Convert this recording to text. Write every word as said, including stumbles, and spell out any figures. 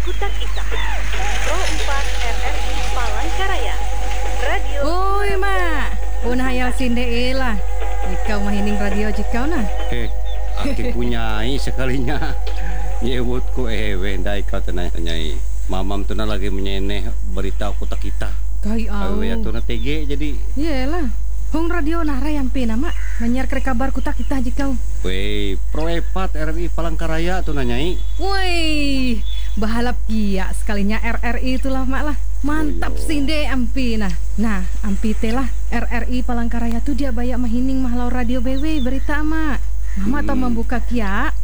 Kutak Ita. Pro empat R R I Palangkaraya. Radio. Oi, Mak. Pun hayal sinde lah. Jikau mahining radio jikau nah. Eh, aki punyai sekalinya. Nyebutku ewe ndai kau tenai-tenai. Mamam tuna lagi menyeneh berita Kutak Ita. Kai au. Awe tuna T G jadi. Iyalah. Hong radio nara yang pina, Mak. Nanyar kere kabar Kutak Ita jikau. Wei, Pro empat R R I Palangkaraya tuna nyai. Woi, bahalap kia sekalinya R R I itulah, Mak lah. Mantap Oh, yo. sinde ampi nah. Nah, ampi telah R R I Palangkaraya tuh dia bayak mahining mahlau radio B W berita, Mak. Mama tau Hmm. membuka kia